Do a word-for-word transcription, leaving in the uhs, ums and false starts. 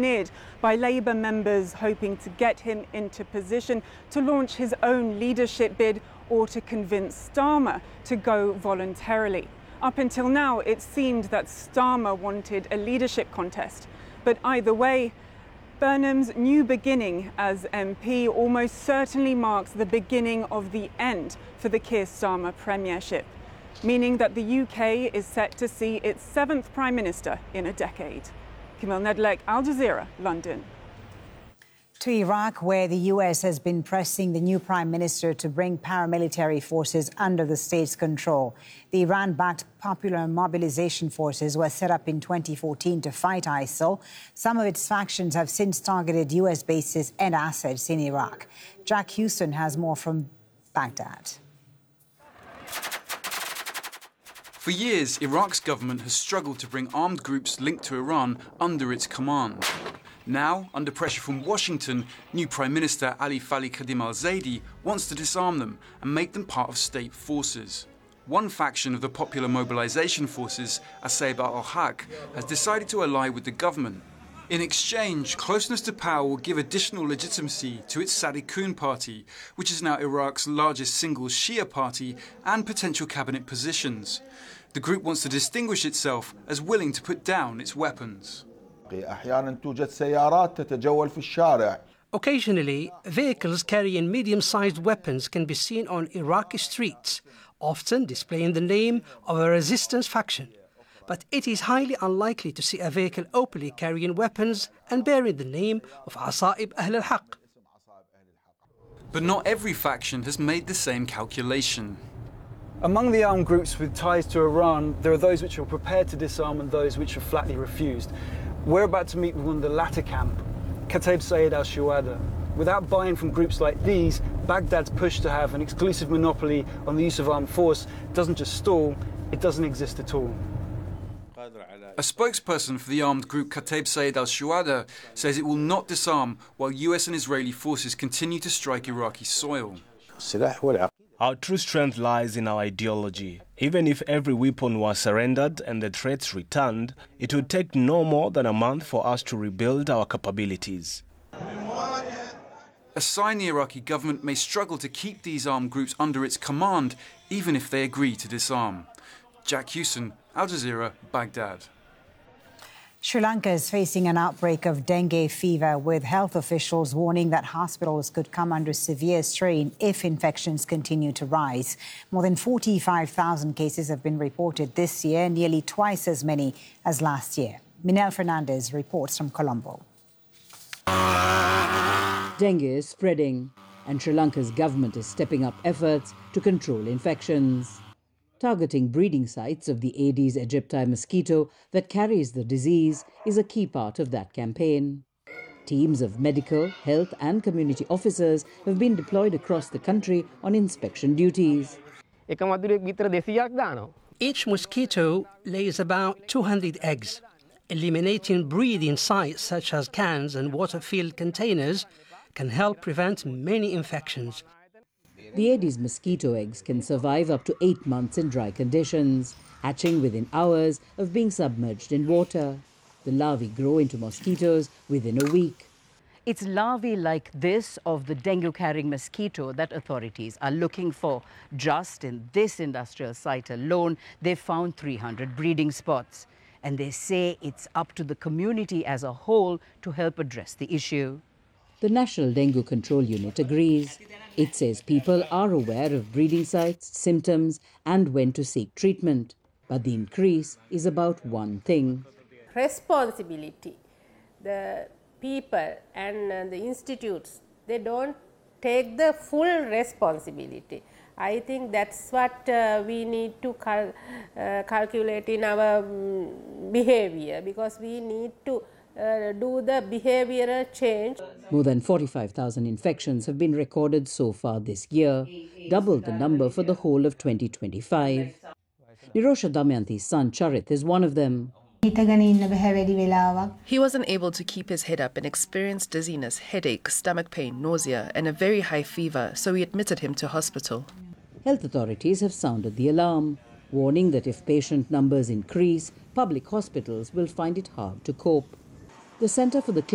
sneered by Labour members hoping to get him into position to launch his own leadership bid or to convince Starmer to go voluntarily. Up until now, it seemed that Starmer wanted a leadership contest. But either way, Burnham's new beginning as M P almost certainly marks the beginning of the end for the Keir Starmer premiership, meaning that the U K is set to see its seventh Prime Minister in a decade. Camille Nedlek, Al Jazeera, London. To Iraq, where the U S has been pressing the new Prime Minister to bring paramilitary forces under the state's control. The Iran-backed Popular Mobilization Forces were set up in twenty fourteen to fight ISIL. Some of its factions have since targeted U S bases and assets in Iraq. Jack Houston has more from Baghdad. For years, Iraq's government has struggled to bring armed groups linked to Iran under its command. Now, under pressure from Washington, new Prime Minister Ali Fali Khadim al-Zaidi wants to disarm them and make them part of state forces. One faction of the Popular Mobilization Forces, Asayba al-Haq, has decided to ally with the government. In exchange, closeness to power will give additional legitimacy to its Sadiqun party, which is now Iraq's largest single Shia party, and potential cabinet positions. The group wants to distinguish itself as willing to put down its weapons. Occasionally, vehicles carrying medium-sized weapons can be seen on Iraqi streets, often displaying the name of a resistance faction. But it is highly unlikely to see a vehicle openly carrying weapons and bearing the name of Asaib Ahl al-Haq. But not every faction has made the same calculation. Among the armed groups with ties to Iran, there are those which are prepared to disarm and those which are flatly refused. We're about to meet with one of the latter camp, Kataib Sayyid al-Shuhada. Without buy-in from groups like these, Baghdad's push to have an exclusive monopoly on the use of armed force doesn't just stall, it doesn't exist at all. A spokesperson for the armed group Kataib Sayyid al-Shuhada says it will not disarm while U S and Israeli forces continue to strike Iraqi soil. Our true strength lies in our ideology. Even if every weapon was surrendered and the threats returned, it would take no more than a month for us to rebuild our capabilities. A sign the Iraqi government may struggle to keep these armed groups under its command, even if they agree to disarm. Jack Houston, Al Jazeera, Baghdad. Sri Lanka is facing an outbreak of dengue fever, with health officials warning that hospitals could come under severe strain if infections continue to rise. More than forty-five thousand cases have been reported this year, nearly twice as many as last year. Minel Fernandez reports from Colombo. Dengue is spreading, and Sri Lanka's government is stepping up efforts to control infections. Targeting breeding sites of the Aedes aegypti mosquito that carries the disease is a key part of that campaign. Teams of medical, health and community officers have been deployed across the country on inspection duties. Each mosquito lays about two hundred eggs. Eliminating breeding sites such as cans and water-filled containers can help prevent many infections. The Aedes mosquito eggs can survive up to eight months in dry conditions, hatching within hours of being submerged in water. The larvae grow into mosquitoes within a week. It's larvae like this of the dengue-carrying mosquito that authorities are looking for. Just in this industrial site alone, they've found three hundred breeding spots. And they say it's up to the community as a whole to help address the issue. The National Dengue Control Unit agrees. It says people are aware of breeding sites, symptoms and when to seek treatment. But the increase is about one thing. Responsibility. The people and uh, the institutes, they don't take the full responsibility. I think that's what uh, we need to cal uh, calculate in our um, behavior, because we need to uh, do the behavioral change. More than forty-five thousand infections have been recorded so far this year, double the number for the whole of twenty twenty-five. Nirosha Damayanti's son Charith is one of them. He wasn't able to keep his head up and experienced dizziness, headache, stomach pain, nausea and a very high fever, so we admitted him to hospital. Health authorities have sounded the alarm, warning that if patient numbers increase, public hospitals will find it hard to cope. The Centre for the